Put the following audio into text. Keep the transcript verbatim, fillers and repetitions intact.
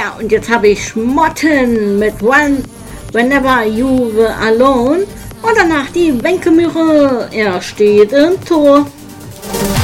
Ja, und jetzt habe ich Schmotten mit When, Whenever You Were Alone und danach die Wenkemüre. Er steht im Tor.